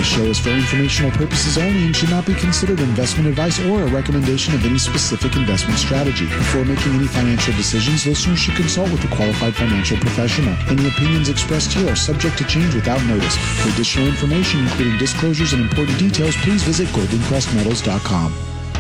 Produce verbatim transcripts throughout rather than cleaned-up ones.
This show is for informational purposes only and should not be considered investment advice or a recommendation of any specific investment strategy. Before making any financial decisions, listeners should consult with a qualified financial professional. Any opinions expressed here are subject to change without notice. For additional information, including disclosures and important details, please visit golden crest metals dot com.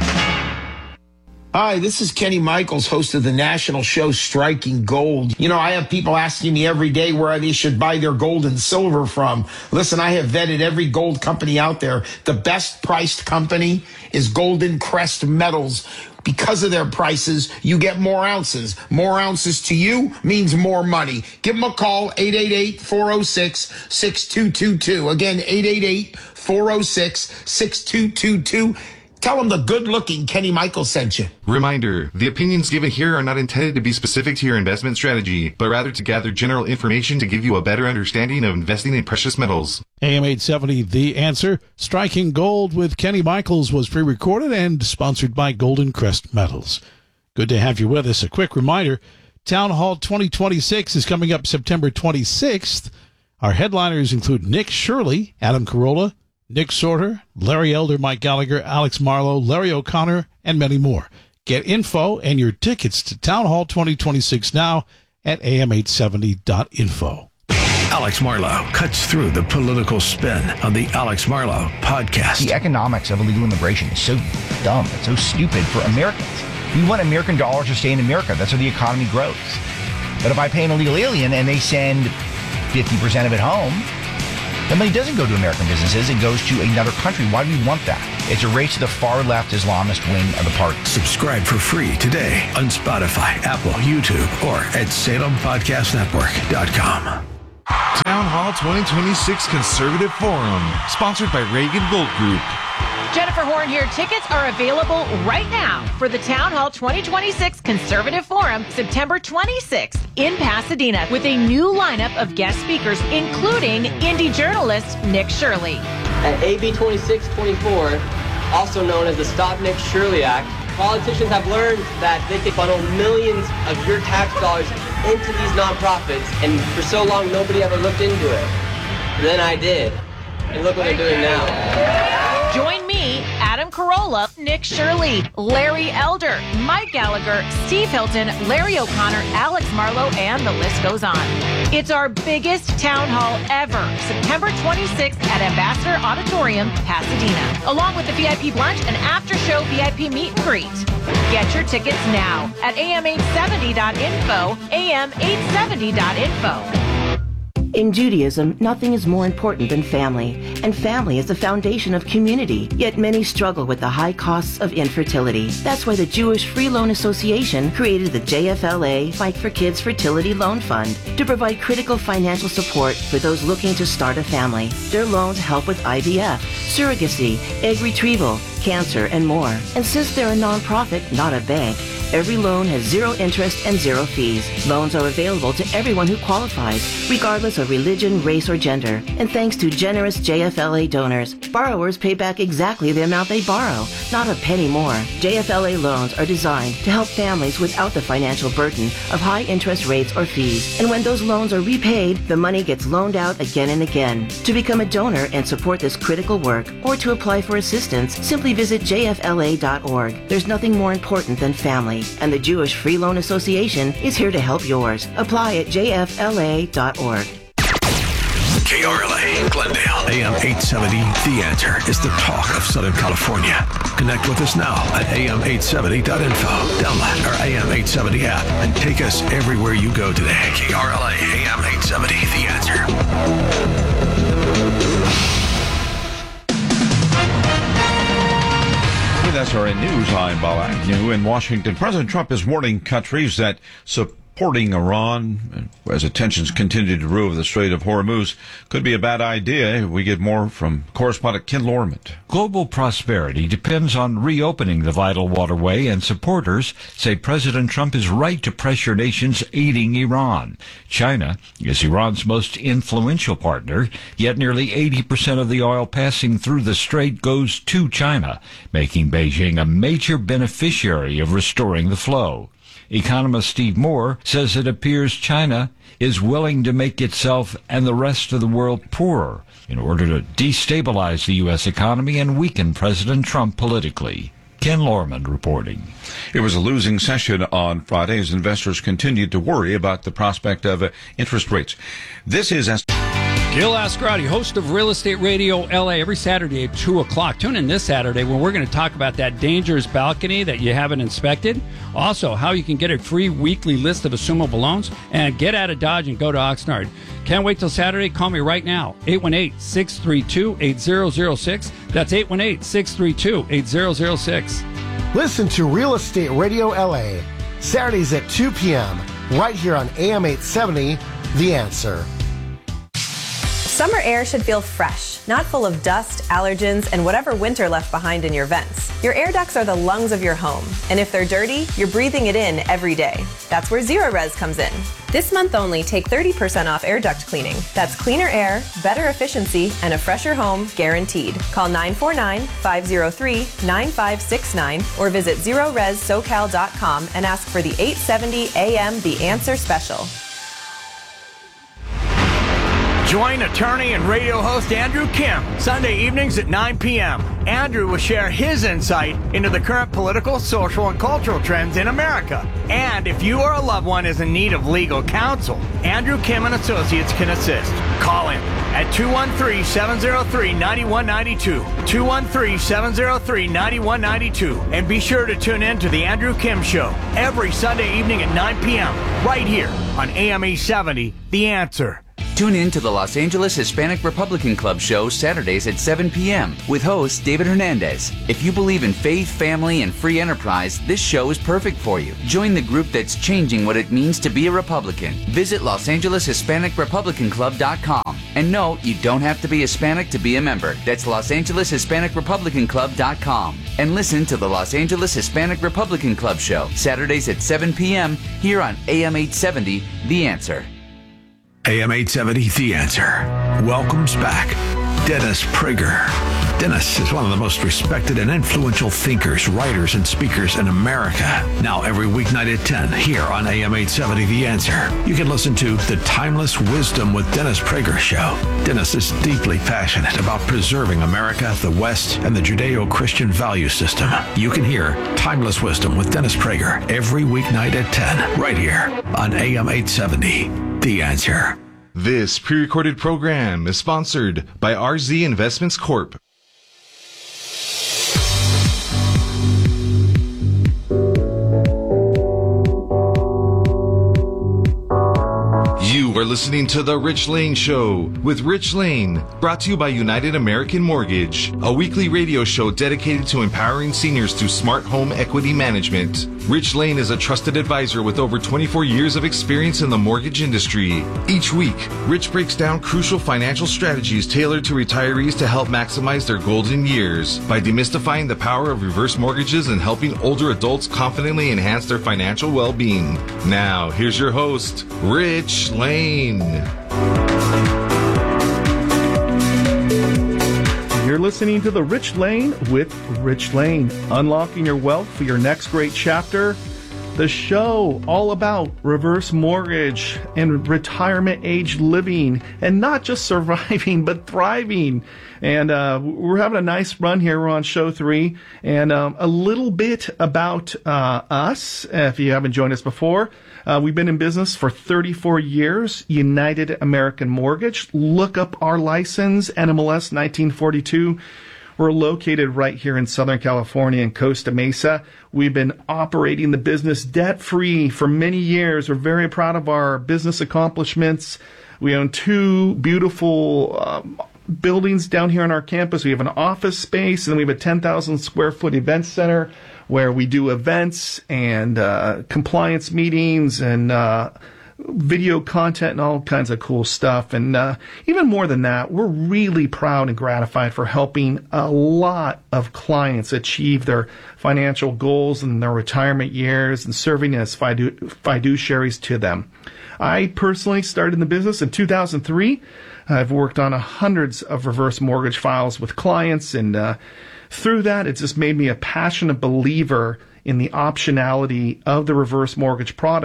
Hi, this is Kenny Michaels, host of the national show Striking Gold. You know, I have people asking me every day where they should buy their gold and silver from. Listen, I have vetted every gold company out there. The best priced company is Golden Crest Metals. Because of their prices, you get more ounces. More ounces to you means more money. Give them a call, eight eight eight, four oh six, six two two two. Again, eight eight eight, four oh six, six two two two. Tell them the good-looking Kenny Michaels sent you. Reminder, the opinions given here are not intended to be specific to your investment strategy, but rather to gather general information to give you a better understanding of investing in precious metals. A M eight seventy, The Answer. Striking Gold with Kenny Michaels was pre-recorded and sponsored by Golden Crest Metals. Good to have you with us. A quick reminder, Town Hall twenty twenty-six is coming up September twenty-sixth. Our headliners include Nick Shirley, Adam Carolla, Nick Sorter, Larry Elder, Mike Gallagher, Alex Marlowe, Larry O'Connor, and many more. Get info and your tickets to Town Hall twenty twenty-six now at A M eight seventy dot info. Alex Marlowe cuts through the political spin on the Alex Marlowe podcast. The economics of illegal immigration is so dumb. It's so stupid for Americans. We want American dollars to stay in America. That's how the economy grows. But if I pay an illegal alien and they send fifty percent of it home, the money doesn't go to American businesses. It goes to another country. Why do we want that? It's a race to the far-left Islamist wing of the party. Subscribe for free today on Spotify, Apple, YouTube, or at Salem Podcast Network dot com. Town Hall twenty twenty-six Conservative Forum, sponsored by Reagan Gold Group. Jennifer Horn here. Tickets are available right now for the Town Hall twenty twenty-six Conservative Forum, September twenty-sixth in Pasadena, with a new lineup of guest speakers, including indie journalist Nick Shirley. At A B twenty-six twenty-four, also known as the Stop Nick Shirley Act, politicians have learned that they can funnel millions of your tax dollars into these nonprofits, and for so long nobody ever looked into it. Then I did, and look what they're doing now. Join me, Adam Carolla, Nick Shirley, Larry Elder, Mike Gallagher, Steve Hilton, Larry O'Connor, Alex Marlowe, and the list goes on. It's our biggest town hall ever, September twenty-sixth at Ambassador Auditorium, Pasadena, along with the V I P lunch and after-show V I P meet and greet. Get your tickets now at A M eight seventy dot info, A M eight seventy dot info. In Judaism, nothing is more important than family, and family is the foundation of community, yet many struggle with the high costs of infertility. That's why the Jewish Free Loan Association created the J F L A Fight for Kids Fertility Loan Fund to provide critical financial support for those looking to start a family. Their loans help with I V F, surrogacy, egg retrieval, cancer, and more. And since they're a nonprofit, not a bank, every loan has zero interest and zero fees. Loans are available to everyone who qualifies, regardless of religion, race, or gender. And thanks to generous J F L A donors, borrowers pay back exactly the amount they borrow, not a penny more. J F L A loans are designed to help families without the financial burden of high interest rates or fees. And when those loans are repaid, the money gets loaned out again and again. To become a donor and support this critical work, or to apply for assistance, simply visit J F L A dot org. There's nothing more important than family, and the Jewish Free Loan Association is here to help yours. Apply at J F L A dot org. K R L A, Glendale, A M eight seventy, The Answer is the talk of Southern California. Connect with us now at A M eight seventy dot info. Download our A M eight seventy app and take us everywhere you go today. K R L A, A M eight seventy, The Answer. That's our news. I'm Bob Agnew. In Washington, President Trump is warning countries that supporting Iran as tensions continue to brew over the Strait of Hormuz could be a bad idea. We get more from correspondent Ken Lormont. Global prosperity depends on reopening the vital waterway, and supporters say President Trump is right to pressure nations aiding Iran. China is Iran's most influential partner, yet nearly eighty percent of the oil passing through the strait goes to China, making Beijing a major beneficiary of restoring the flow. Economist Steve Moore says it appears China is willing to make itself and the rest of the world poorer in order to destabilize the U S economy and weaken President Trump politically. Ken Lorman reporting. It was a losing session on Friday as investors continued to worry about the prospect of uh, interest rates. This is... As- Gil Ascarati, host of Real Estate Radio L A, every Saturday at two o'clock. Tune in this Saturday when we're going to talk about that dangerous balcony that you haven't inspected. Also, how you can get a free weekly list of assumable loans and get out of Dodge and go to Oxnard. Can't wait till Saturday. Call me right now, eight one eight, six three two, eight zero zero six. That's eight one eight, six three two, eight zero zero six. Listen to Real Estate Radio L A, Saturdays at two p.m., right here on A M eight seventy, The Answer. Summer air should feel fresh, not full of dust, allergens, and whatever winter left behind in your vents. Your air ducts are the lungs of your home, and if they're dirty, you're breathing it in every day. That's where Zerorez comes in. This month only, take thirty percent off air duct cleaning. That's cleaner air, better efficiency, and a fresher home guaranteed. Call nine four nine, five zero three, nine five six nine or visit zerorez socal dot com and ask for the eight seventy A M The Answer Special. Join attorney and radio host Andrew Kim Sunday evenings at nine p.m. Andrew will share his insight into the current political, social, and cultural trends in America. And if you or a loved one is in need of legal counsel, Andrew Kim and Associates can assist. Call him at two one three, seven zero three, nine one nine two, two one three, seven zero three, nine one nine two, and be sure to tune in to The Andrew Kim Show every Sunday evening at nine p.m. right here on A M eight seventy, The Answer. Tune in to the Los Angeles Hispanic Republican Club show Saturdays at seven p.m. with host David Hernandez. If you believe in faith, family, and free enterprise, this show is perfect for you. Join the group that's changing what it means to be a Republican. Visit Los Angeles Hispanic Republican Club dot com. And no, you don't have to be Hispanic to be a member. That's Los Angeles Hispanic Republican Club dot com. And listen to the Los Angeles Hispanic Republican Club show Saturdays at seven p.m. here on A M eight seventy, The Answer. A M eight seventy, The Answer welcomes back Dennis Prager. Dennis is one of the most respected and influential thinkers, writers, and speakers in America. Now every weeknight at ten here on A M eight seventy, The Answer. You can listen to The Timeless Wisdom with Dennis Prager show. Dennis is deeply passionate about preserving America, the West, and the Judeo-Christian value system. You can hear Timeless Wisdom with Dennis Prager every weeknight at ten right here on A M eight seventy, The Answer. This pre-recorded program is sponsored by R Z Investments Corp. You are listening to The Rich Lane Show with Rich Lane, brought to you by United American Mortgage, a weekly radio show dedicated to empowering seniors through smart home equity management. Rich Lane is a trusted advisor with over twenty-four years of experience in the mortgage industry. Each week, Rich breaks down crucial financial strategies tailored to retirees to help maximize their golden years by demystifying the power of reverse mortgages and helping older adults confidently enhance their financial well-being. Now, here's your host, Rich Lane. You're listening to The Rich Lane with Rich Lane, unlocking your wealth for your next great chapter. The show all about reverse mortgage and retirement age living, and not just surviving, but thriving. And uh, we're having a nice run here. We're on show three. And um, a little bit about uh, us, if you haven't joined us before. Uh, we've been in business for thirty-four years, United American Mortgage. Look up our license, N M L S nineteen forty-two. We're located right here in Southern California in Costa Mesa. We've been operating the business debt-free for many years. We're very proud of our business accomplishments. We own two beautiful um, buildings down here on our campus. We have an office space, and we have a ten thousand square foot event center where we do events and uh, compliance meetings and uh, video content and all kinds of cool stuff. And uh, even more than that, we're really proud and gratified for helping a lot of clients achieve their financial goals in their retirement years and serving as fidu- fiduciaries to them. I personally started in the business in two thousand three. I've worked on hundreds of reverse mortgage files with clients, and uh, through that, it's just made me a passionate believer in the optionality of the reverse mortgage product,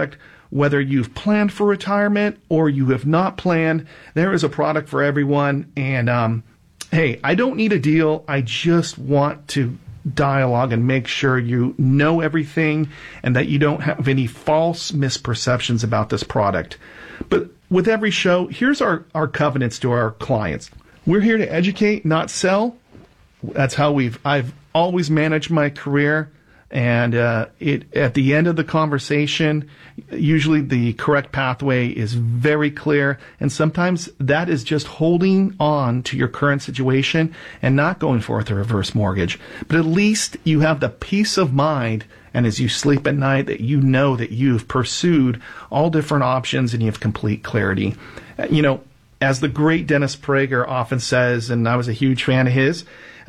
whether you've planned for retirement or you have not planned, there is a product for everyone. And um, hey, I don't need a deal. I just want to dialogue and make sure you know everything and that you don't have any false misperceptions about this product. But with every show, here's our, our covenants to our clients. We're here to educate, not sell. That's how we've I've always managed my career. And uh, it at the end of the conversation, usually the correct pathway is very clear. And sometimes that is just holding on to your current situation and not going for a reverse mortgage. But at least you have the peace of mind, and as you sleep at night, that you know that you've pursued all different options and you have complete clarity. You know, as the great Dennis Prager often says, and I was a huge fan of his,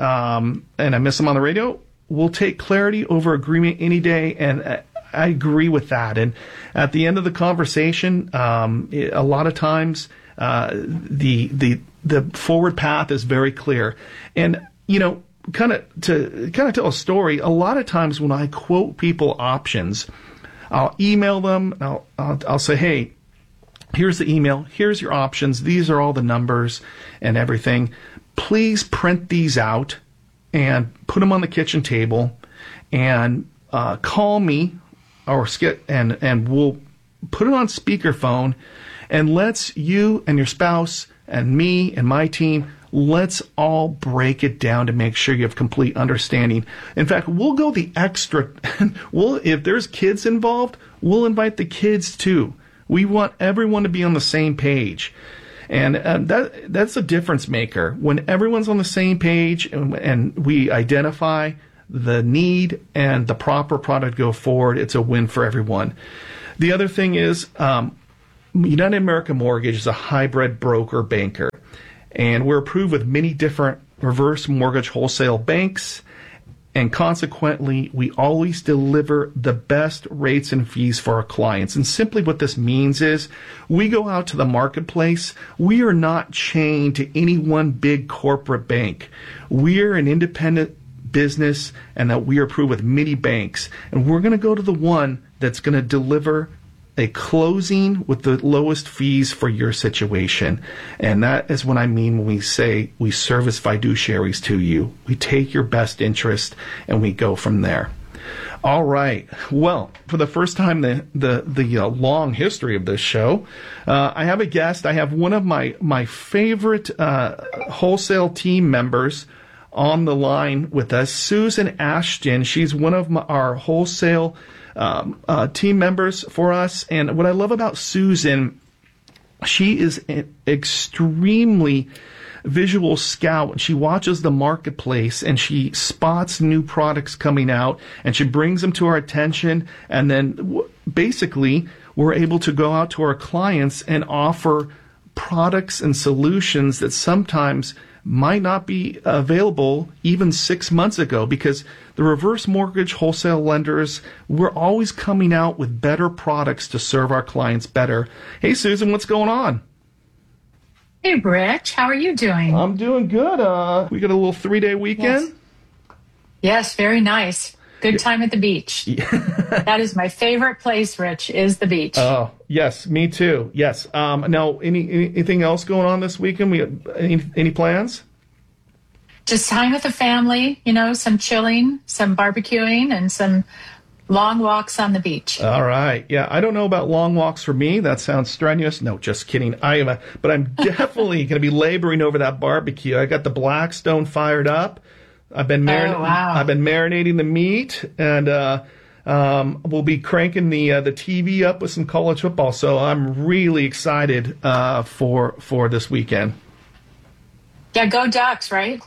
um, and I miss him on the radio, we'll take clarity over agreement any day, and I agree with that. And at the end of the conversation, um, it, a lot of times uh, the the the forward path is very clear. And you know, kind of to kind of tell a story. A lot of times when I quote people options, I'll email them. I'll I'll, I'll say, hey, here's the email. Here's your options. These are all the numbers and everything. Please print these out and put them on the kitchen table, and uh, call me, or skip, and and we'll put it on speakerphone, and let's you and your spouse and me and my team, let's all break it down to make sure you have complete understanding. In fact, we'll go the extra. We'll if there's kids involved, we'll invite the kids too. We want everyone to be on the same page. And uh, that that's a difference maker. When everyone's on the same page and, and we identify the need and the proper product go forward, it's a win for everyone. The other thing is um, United American Mortgage is a hybrid broker banker. And we're approved with many different reverse mortgage wholesale banks. And consequently, we always deliver the best rates and fees for our clients. And simply what this means is we go out to the marketplace. We are not chained to any one big corporate bank. We're an independent business, and that we are approved with many banks. And we're going to go to the one that's going to deliver a closing with the lowest fees for your situation. And that is what I mean when we say we serve as fiduciaries to you. We take your best interest and we go from there. All right. Well, for the first time in the, the, the uh, long history of this show, uh, I have a guest. I have one of my, my favorite uh, wholesale team members on the line with us, Susan Ashton. She's one of my, our wholesale Um, uh, team members for us. And what I love about Susan, she is an extremely visual scout. She watches the marketplace and she spots new products coming out and she brings them to our attention. And then w- basically we're able to go out to our clients and offer products and solutions that sometimes might not be available even six months ago, because the reverse mortgage wholesale lenders, we're always coming out with better products to serve our clients better. Hey, Susan, what's going on? Hey, Rich, how are you doing? I'm doing good. Uh, we got a little three-day weekend? Yes, yes, very nice. Good time at the beach. That is my favorite place, Rich, is the beach. Oh, yes, me too. Yes. Um, now, any anything else going on this weekend? We any any plans? Just time with the family, you know, some chilling, some barbecuing, and some long walks on the beach. All right. Yeah, I don't know about long walks for me. That sounds strenuous. No, just kidding. I am, a, but I'm definitely going to be laboring over that barbecue. I got the Blackstone fired up. I've been marin- oh, wow. I've been marinating the meat, and uh, um, we'll be cranking the uh, the T V up with some college football. So I'm really excited uh, for for this weekend. Yeah, go Ducks, right?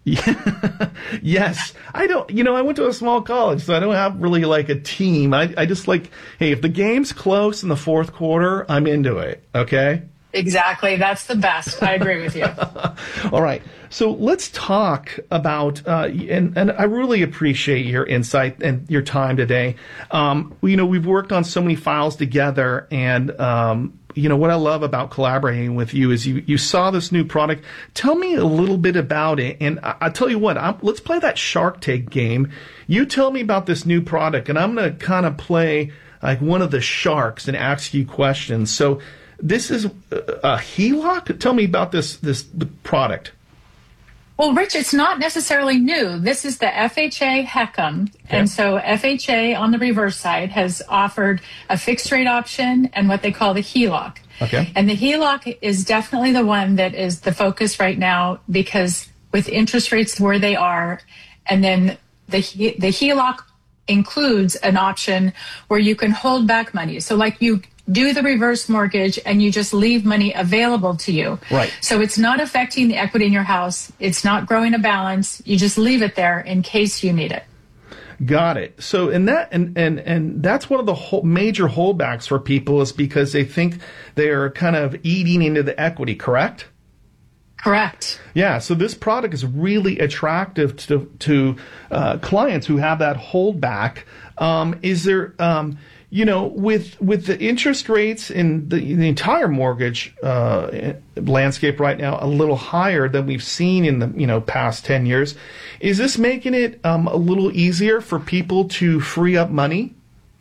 Yes. I don't, you know, I went to a small college, so I don't have really like a team. I, I just like, hey, if the game's close in the fourth quarter, I'm into it. Okay? Exactly. That's the best. I agree with you. All right. So let's talk about, uh, and, and I really appreciate your insight and your time today. Um, you know, we've worked on so many files together, and, um, you know, what I love about collaborating with you is you, you saw this new product. Tell me a little bit about it. And I, I'll tell you what, I'm, let's play that Shark Tank game. You tell me about this new product, and I'm going to kind of play like one of the sharks and ask you questions. So this is a H E L O C? Tell me about this this product. Well, Rich, it's not necessarily new. This is the F H A HECM. Okay. And so F H A on the reverse side has offered a fixed rate option and what they call the H E L O C. Okay. And the H E L O C is definitely the one that is the focus right now, because with interest rates where they are, and then the, the H E L O C includes an option where you can hold back money. So like you do the reverse mortgage and you just leave money available to you. Right. So it's not affecting the equity in your house. It's not growing a balance. You just leave it there in case you need it. Got it. So in that and and and that's one of the whole major holdbacks for people, is because they think they are kind of eating into the equity, correct? Correct. Yeah, so this product is really attractive to to uh, clients who have that holdback. Um, is there, um, you know, with with the interest rates in the, the entire mortgage uh, landscape right now a little higher than we've seen in the you know past ten years, is this making it um, a little easier for people to free up money?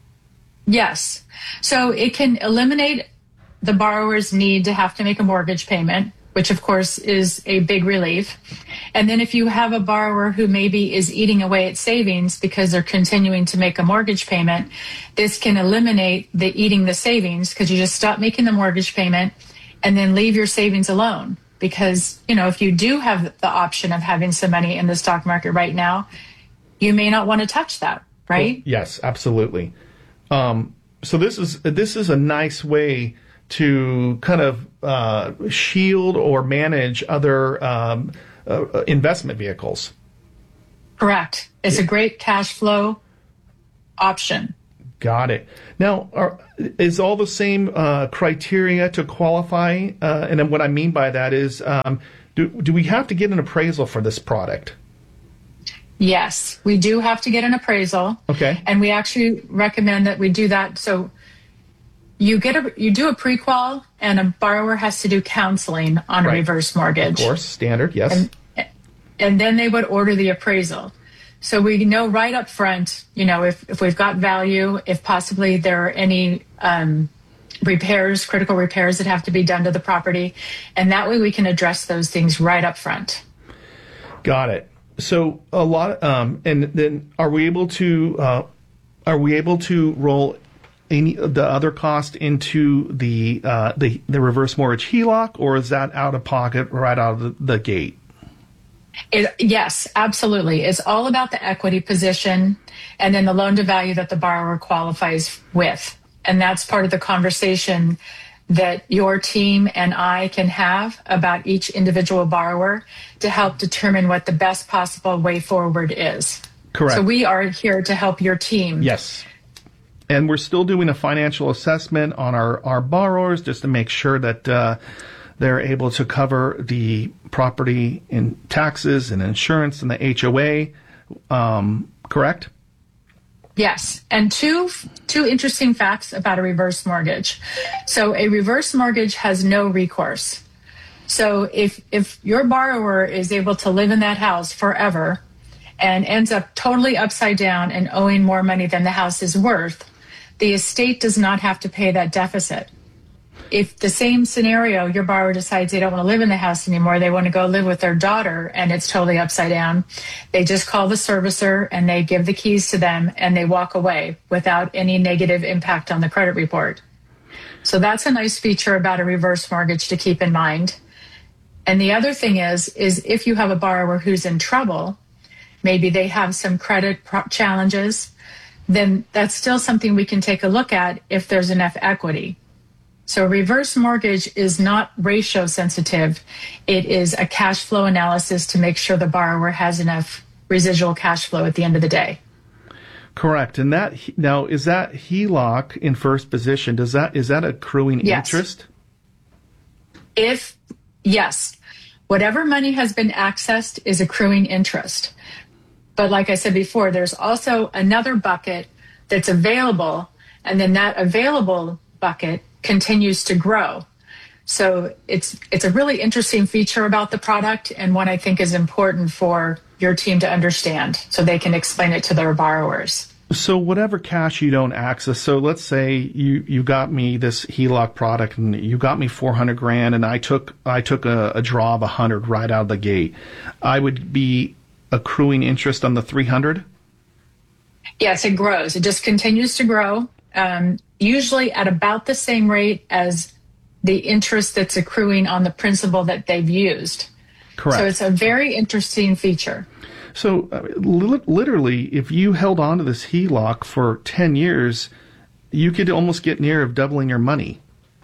Yes. So it can eliminate the borrower's need to have to make a mortgage payment, which of course is a big relief. And then if you have a borrower who maybe is eating away at savings because they're continuing to make a mortgage payment, this can eliminate the eating the savings, because you just stop making the mortgage payment and then leave your savings alone. Because, you know, if you do have the option of having some money in the stock market right now, you may not want to touch that, right? Well, yes, absolutely. Um, so this is this is a nice way to kind of uh, shield or manage other um, uh, investment vehicles. Correct. It's a great cash flow option. Got it. Now, are, is all the same uh, criteria to qualify? Uh, and then what I mean by that is, um, do, do we have to get an appraisal for this product? Yes, we do have to get an appraisal. Okay. And we actually recommend that we do that. So you get a you do a pre-qual, and a borrower has to do counseling on Right. a reverse mortgage. Of course, standard, yes. And, and then they would order the appraisal. So we know right up front, you know, if, if we've got value, if possibly there are any um, repairs, critical repairs that have to be done to the property. And that way we can address those things right up front. Got it. So a lot, um, and then are we able to uh, are we able to roll any the other cost into the uh, the the reverse mortgage H E L O C, or is that out of pocket right out of the, the gate? It, yes, absolutely. It's all about the equity position and then the loan to value that the borrower qualifies with. And that's part of the conversation that your team and I can have about each individual borrower to help determine what the best possible way forward is. Correct. So we are here to help your team. Yes. And we're still doing a financial assessment on our, our borrowers just to make sure that uh, they're able to cover the property in taxes and insurance and the H O A. Um, correct? Yes. And two two interesting facts about a reverse mortgage. So a reverse mortgage has no recourse. So if if your borrower is able to live in that house forever and ends up totally upside down and owing more money than the house is worth, the estate does not have to pay that deficit. If the same scenario, your borrower decides they don't want to live in the house anymore, they want to go live with their daughter and it's totally upside down, they just call the servicer and they give the keys to them and they walk away without any negative impact on the credit report. So that's a nice feature about a reverse mortgage to keep in mind. And the other thing is, is if you have a borrower who's in trouble, maybe they have some credit pro- challenges, then that's still something we can take a look at if there's enough equity. So a reverse mortgage is not ratio sensitive. It is a cash flow analysis to make sure the borrower has enough residual cash flow at the end of the day. Correct. And that now, is that H E L O C in first position? Does that is that accruing Yes. interest? If, yes, whatever money has been accessed is accruing interest. But like I said before, there's also another bucket that's available, and then that available bucket continues to grow. So it's it's a really interesting feature about the product, and one I think is important for your team to understand so they can explain it to their borrowers. So whatever cash you don't access, so let's say you, you got me this H E L O C product and you got me four hundred grand and I took I took a, a draw of one hundred right out of the gate. I would be accruing interest on the three hundred? Yes, it grows. It just continues to grow, um, usually at about the same rate as the interest that's accruing on the principal that they've used. Correct. So it's a very interesting feature. So uh, li- literally, if you held on to this H E L O C for ten years, you could almost get near of doubling your money.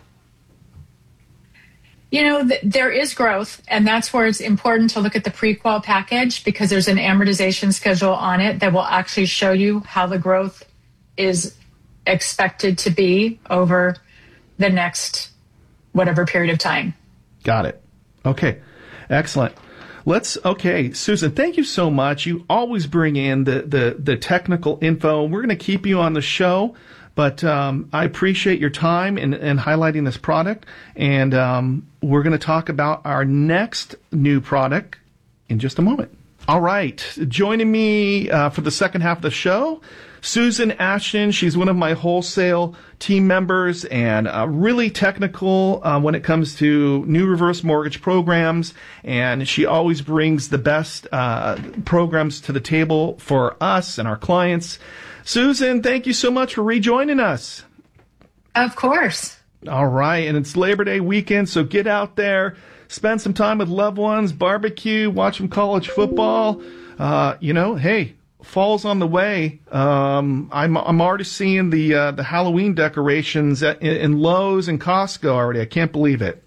You know, th- there is growth, and that's where it's important to look at the pre-qual package because there's an amortization schedule on it that will actually show you how the growth is expected to be over the next whatever period of time. Got it. Okay. Excellent. Let's, okay, Susan, thank you so much. You always bring in the, the, the technical info. We're going to keep you on the show, but um, I appreciate your time in, in highlighting this product. And um, we're going to talk about our next new product in just a moment. All right. Joining me uh, for the second half of the show, Susan Ashton. She's one of my wholesale team members and uh, really technical uh, when it comes to new reverse mortgage programs. And she always brings the best uh, programs to the table for us and our clients. Susan, thank you so much for rejoining us. Of course. All right. And it's Labor Day weekend, so get out there, spend some time with loved ones, barbecue, watch some college football. Uh, you know, hey, fall's on the way. Um, I'm I'm already seeing the uh, the Halloween decorations at, in, in Lowe's and Costco already. I can't believe it.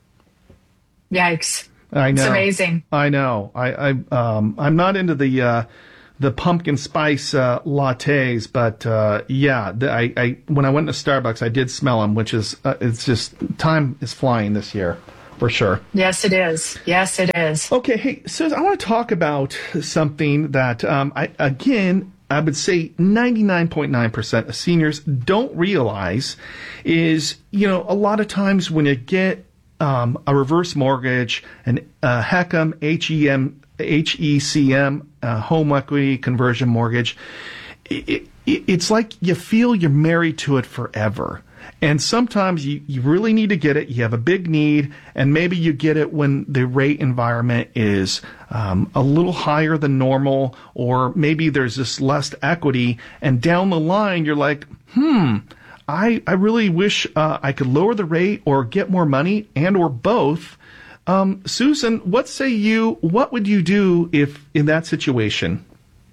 Yikes! I know. It's amazing. I know. I I um I'm not into the uh, the pumpkin spice uh, lattes, but uh, yeah, the, I I when I went to Starbucks, I did smell them, which is uh, it's just time is flying this year. For sure. Yes, it is. Yes, it is. Okay, hey, Susan, I want to talk about something that, um, I again, I would say ninety-nine point nine percent of seniors don't realize is, you know, a lot of times when you get um, a reverse mortgage, an uh, HECM, H E M, H E C M, uh, home equity conversion mortgage, it, it, it's like you feel you're married to it forever. And sometimes you, you really need to get it. You have a big need, and maybe you get it when the rate environment is um, a little higher than normal, or maybe there's just less equity. And down the line, you're like, hmm, I, I really wish uh, I could lower the rate or get more money, and or both. Um, Susan, what say you? What would you do if in that situation?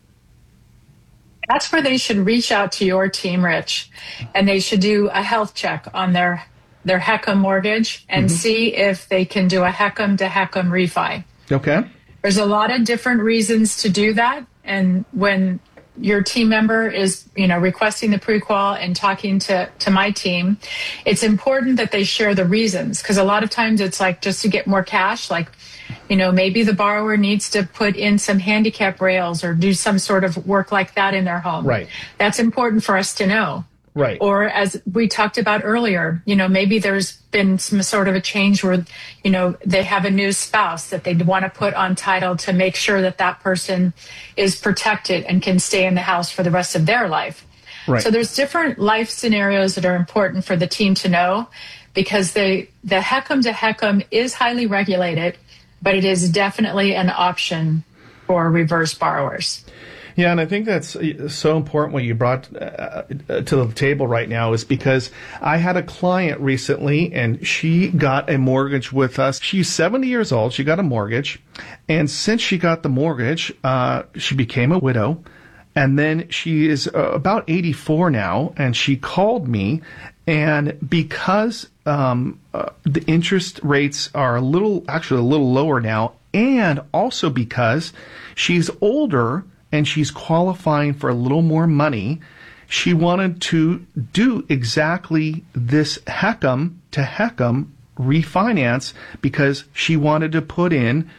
That's where they should reach out to your team, Rich, and they should do a health check on their their HECM mortgage and mm-hmm. see if they can do a HECM to HECM refi. Okay. There's a lot of different reasons to do that, and when your team member is, you know, requesting the pre-qual and talking to, to my team, it's important that they share the reasons, because a lot of times it's like just to get more cash, like, you know, maybe the borrower needs to put in some handicap rails or do some sort of work like that in their home. Right. That's important for us to know. Right. Or as we talked about earlier, you know, maybe there's been some sort of a change where, you know, they have a new spouse that they'd want to put on title to make sure that that person is protected and can stay in the house for the rest of their life. Right. So there's different life scenarios that are important for the team to know, because they, the HECM to HECM is highly regulated, but it is definitely an option for reverse borrowers. Yeah, and I think that's so important what you brought uh, to the table right now, is because I had a client recently and she got a mortgage with us. She's seventy years old. She got a mortgage. And since she got the mortgage, uh, she became a widow. And then she is uh, about eighty-four now, and she called me. And because um, uh, the interest rates are a little, actually a little lower now, and also because she's older and she's qualifying for a little more money, she wanted to do exactly this HECM to HECM refinance, because she wanted to put in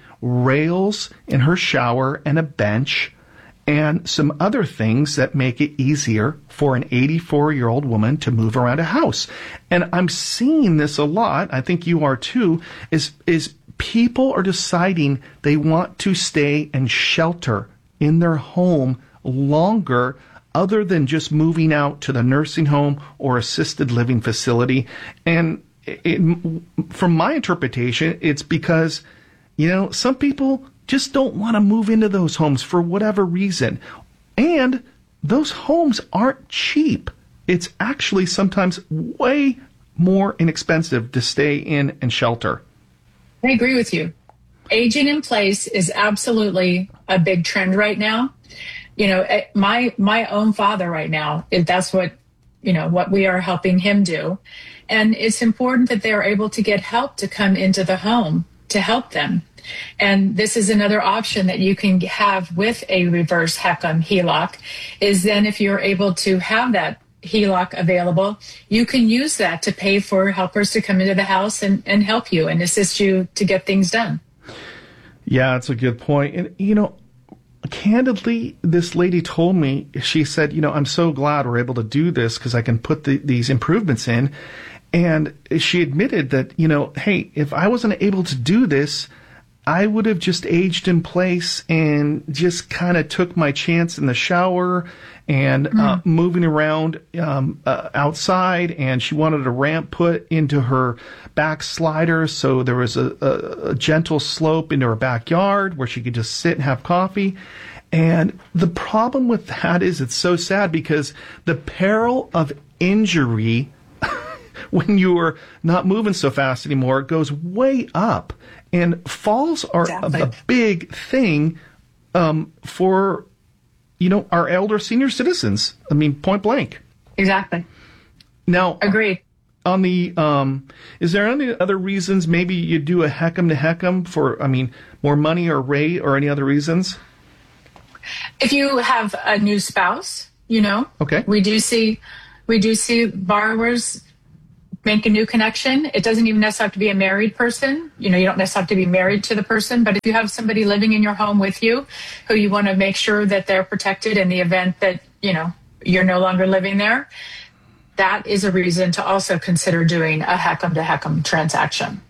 rails in her shower and a bench and some other things that make it easier for an eighty-four-year-old woman to move around a house. And I'm seeing this a lot, I think you are too, is is people are deciding they want to stay and shelter in their home longer, other than just moving out to the nursing home or assisted living facility. And it, from my interpretation, it's because, you know, some people just don't want to move into those homes for whatever reason. And those homes aren't cheap. It's actually sometimes way more inexpensive to stay in and shelter. I agree with you. Aging in place is absolutely a big trend right now. You know, my my own father right now, that's what, you know, what we are helping him do. And it's important that they're able to get help to come into the home to help them. And this is another option that you can have with a reverse HECM H E L O C, is then if you're able to have that H E L O C available, you can use that to pay for helpers to come into the house and, and help you and assist you to get things done. Yeah, that's a good point. And, you know, candidly, this lady told me, she said, you know, I'm so glad we're able to do this because I can put the, these improvements in. And she admitted that, you know, hey, if I wasn't able to do this, I would have just aged in place and just kind of took my chance in the shower and mm. uh, moving around um, uh, outside. And she wanted a ramp put into her back slider, so there was a, a, a gentle slope into her backyard where she could just sit and have coffee. And the problem with that is it's so sad because the peril of injury when you are not moving so fast anymore goes way up. And falls are exactly. a, a big thing um, for, you know, our elder senior citizens. I mean, point blank. Exactly. Now, agreed. On the, um, is there any other reasons maybe you do a HECM to HECM for, I mean, more money or rate or any other reasons? If you have a new spouse, you know, okay, we do see, we do see borrowers make a new connection. It doesn't even necessarily have to be a married person. You know, you don't necessarily have to be married to the person, but if you have somebody living in your home with you who you want to make sure that they're protected in the event that, you know, you're no longer living there, that is a reason to also consider doing a HECM to HECM transaction.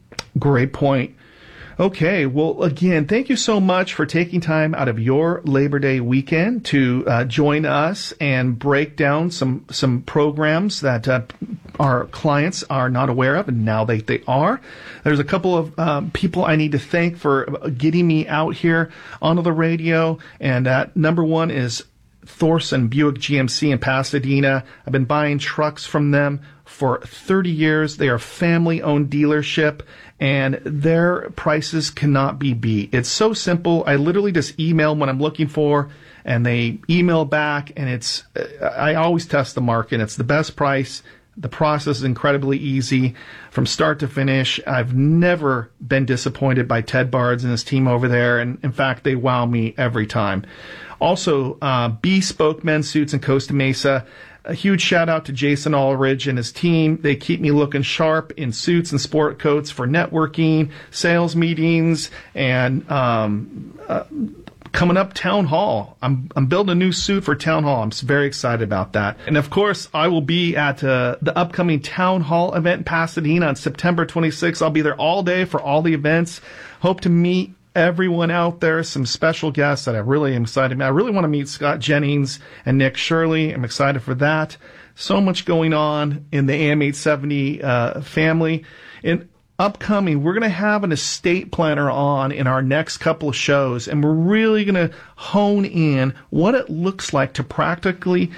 Great point. Okay, well, again, thank you so much for taking time out of your Labor Day weekend to uh, join us and break down some some programs that uh, our clients are not aware of, and now they, they are. There's a couple of um, people I need to thank for getting me out here onto the radio, and uh, number one is Thorson Buick G M C in Pasadena. I've been buying trucks from them for thirty years. They are a family-owned dealership, and their prices cannot be beat. It's so simple. I literally just email what I'm looking for, and they email back, and it's, I always test the market. It's the best price. The process is incredibly easy from start to finish. I've never been disappointed by Ted Bards and his team over there, and in fact, they wow me every time. Also, uh, Bespoke Men's Suits in Costa Mesa. A huge shout out to Jason Ulrich and his team. They keep me looking sharp in suits and sport coats for networking, sales meetings, and um, uh, coming up Town Hall. I'm I'm building a new suit for Town Hall. I'm very excited about that. And of course, I will be at uh, the upcoming Town Hall event in Pasadena on September twenty-sixth. I'll be there all day for all the events. Hope to meet everyone out there, some special guests that I really am excited about. I really want to meet Scott Jennings and Nick Shirley. I'm excited for that. So much going on in the A M eight seventy uh, family. And upcoming, we're going to have an estate planner on in our next couple of shows, and we're really going to hone in what it looks like to practically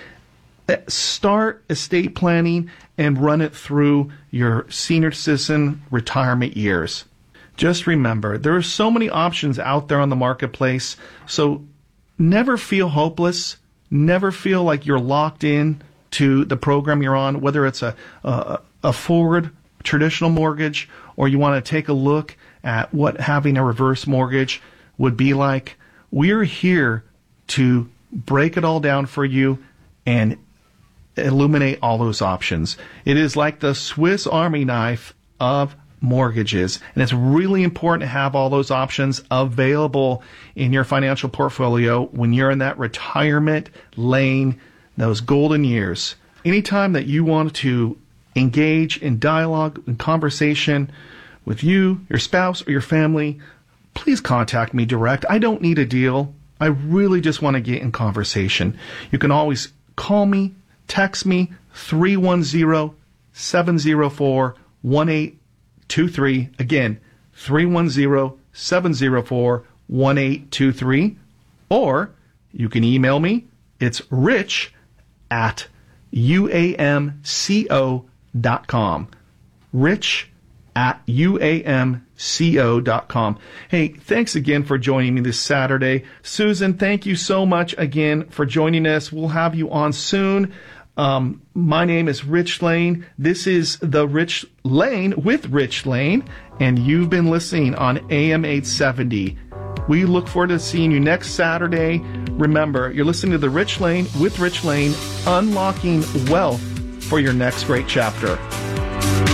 start estate planning and run it through your senior citizen retirement years. Just remember, there are so many options out there on the marketplace, so never feel hopeless. Never feel like you're locked in to the program you're on, whether it's a, a, a forward traditional mortgage or you want to take a look at what having a reverse mortgage would be like. We're here to break it all down for you and illuminate all those options. It is like the Swiss Army knife of mortgages, and it's really important to have all those options available in your financial portfolio when you're in that retirement lane, those golden years. Anytime that you want to engage in dialogue and conversation with you, your spouse, or your family, please contact me direct. I don't need a deal. I really just want to get in conversation. You can always call me, text me, three one zero, seven zero four, one eight two three. Again, three one zero, seven zero four, one eight two three. Or you can email me. It's rich at U A M C O dot com. Rich at U A M C O dot com. Hey, thanks again for joining me this Saturday. Susan, thank you so much again for joining us. We'll have you on soon. Um, my name is Rich Lane. This is The Rich Lane with Rich Lane, and you've been listening on A M eight seventy. We look forward to seeing you next Saturday. Remember, you're listening to The Rich Lane with Rich Lane, unlocking wealth for your next great chapter.